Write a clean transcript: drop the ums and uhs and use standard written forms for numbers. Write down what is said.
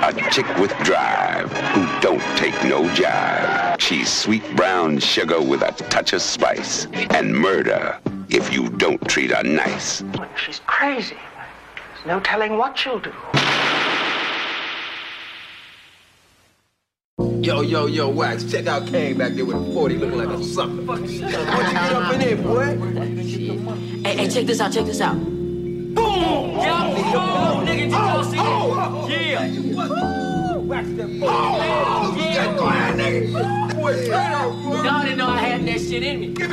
A chick with drive who don't take no jive. She's sweet brown sugar with a touch of spice. And murder if you don't treat her nice. She's crazy. There's no telling what she'll do. Yo, Wax, check out Kane back there with a 40 looking like a sucker. What'd you get up in there, boy? Hey, check this out. Boom! Yo, nigga, you don't see it? Yeah. Wax that boy. Yeah. Go ahead, nigga. Boy, straight out, boy. Y'all didn't know I had that shit in me.